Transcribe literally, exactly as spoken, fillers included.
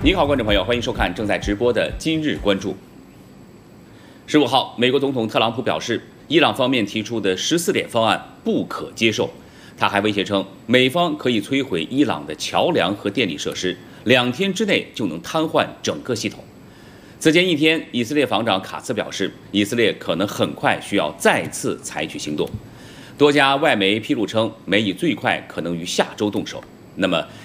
你好，观众朋友，欢迎收看正在直播的今日关注。十五号，美国总统特朗普表示，伊朗方面提出的十四点方案不可接受。他还威胁称，美方可以摧毁伊朗的桥梁和电力设施，两天之内就能瘫痪整个系统。此前一天，以色列防长卡茨表示，以色列可能很快需要再次采取行动。多家外媒披露称，美以最快可能于下周动手。那么，